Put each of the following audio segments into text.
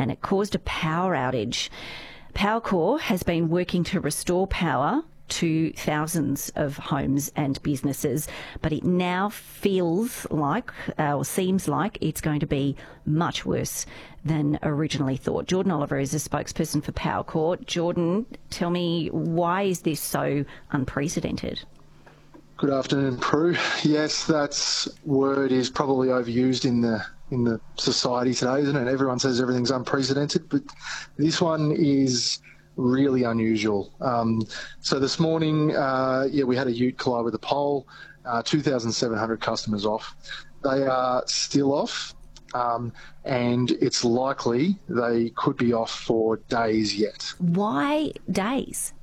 and it caused a power outage. Powercor has been working to restore power to thousands of homes and businesses, but it now feels like, or seems like, it's going to be much worse than originally thought. Jordan Oliver is a spokesperson for Powercor. Jordan, tell me, why is this so unprecedented? Good afternoon, Prue. Yes, that word is probably overused in the society today, isn't it? Everyone says everything's unprecedented, but this one is really unusual. So this morning, we had a ute collide with a pole, 2,700 customers off. They are still off, and it's likely they could be off for days yet. Why days?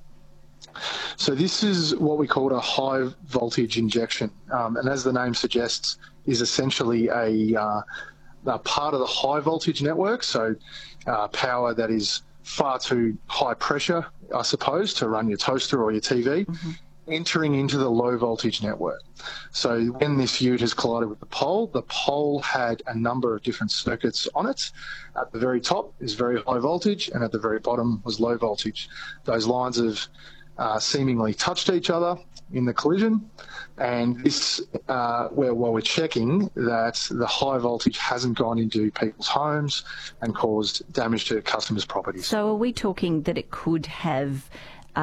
So this is what we call a high voltage injection, and as the name suggests, is essentially a part of the high voltage network, so power that is far too high pressure, I suppose, to run your toaster or your TV, entering into the low voltage network. So when this ute has collided with the pole had a number of different circuits on it. At the very top is very high voltage, and at the very bottom was low voltage. Those lines have seemingly touched each other in the collision, and this, while we're checking that the high voltage hasn't gone into people's homes and caused damage to customers' properties. So are we talking that it could have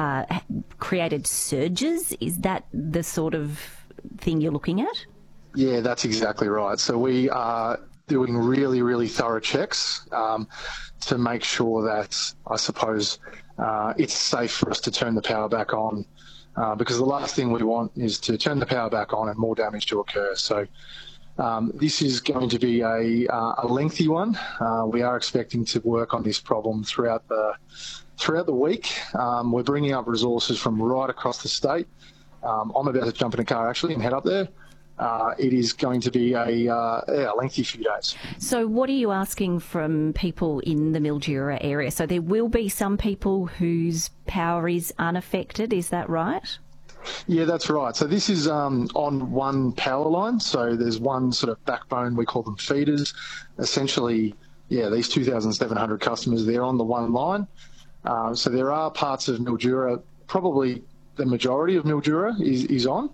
created surges? Is that the sort of thing you're looking at? Yeah, that's exactly right. So we are doing really, really thorough checks to make sure that, I suppose, it's safe for us to turn the power back on, because the last thing we want is to turn the power back on and more damage to occur. So this is going to be a lengthy one. We are expecting to work on this problem throughout the week. We're bringing up resources from right across the state. I'm about to jump in a car actually and head up there. It is going to be a lengthy few days. So what are you asking from people in the Mildura area? So there will be some people whose power is unaffected, is that right? Yeah, that's right. So this is on one power line. So there's one sort of backbone, we call them feeders. Essentially, these 2,700 customers, they're on the one line. So there are parts of Mildura, probably the majority of Mildura is on,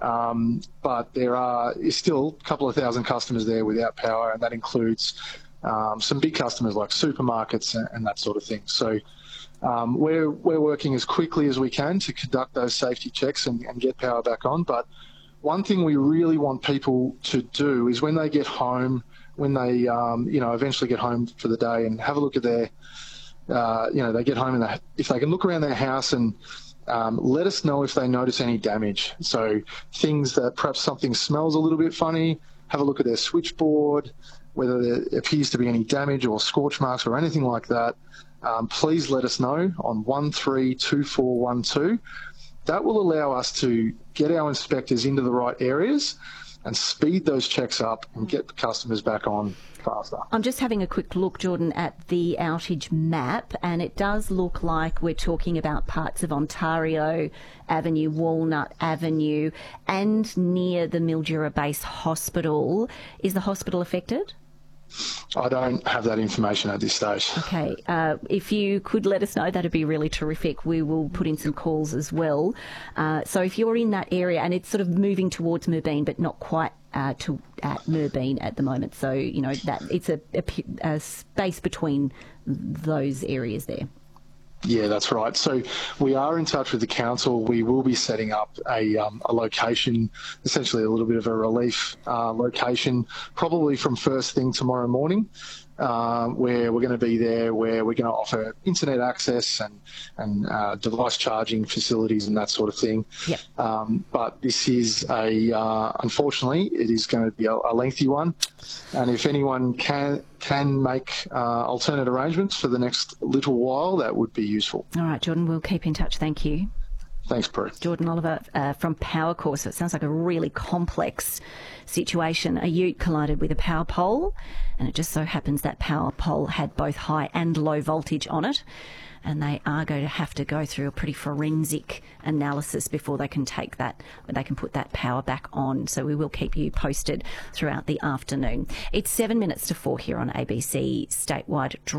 but there is still a couple of thousand customers there without power, and that includes some big customers like supermarkets and that sort of thing. So we're working as quickly as we can to conduct those safety checks and get power back on. But one thing we really want people to do is when they get home, when they eventually get home for the day, and have a look at their they get home and if they can look around their house and let us know if they notice any damage. So things that perhaps something smells a little bit funny, have a look at their switchboard, whether there appears to be any damage or scorch marks or anything like that. Please let us know on 132412. That will allow us to get our inspectors into the right areas and speed those checks up and get the customers back on faster. I'm just having a quick look, Jordan, at the outage map, and it does look like we're talking about parts of Ontario Avenue, Walnut Avenue, and near the Mildura Base Hospital. Is the hospital affected? I don't have that information at this stage. Okay. If you could let us know, that'd be really terrific. We will put in some calls as well. So if you're in that area, and it's sort of moving towards Moorbeen, but not quite at Moorbeen at the moment. So, that it's a space between those areas there. Yeah, that's right. So we are in touch with the council. We will be setting up a location, essentially a little bit of a relief location, probably from first thing tomorrow morning, where we're going to be there, where we're going to offer internet access and device charging facilities and that sort of thing. Yep. But this is unfortunately, it is going to be a lengthy one. And if anyone can make alternate arrangements for the next little while, that would be useful. All right, Jordan, we'll keep in touch. Thank you. Thanks, Prue. Jordan Oliver from Powercor. So it sounds like a really complex situation. A ute collided with a power pole, and it just so happens that power pole had both high and low voltage on it. And they are going to have to go through a pretty forensic analysis before they can put that power back on. So we will keep you posted throughout the afternoon. It's 7 minutes to 4 here on ABC Statewide.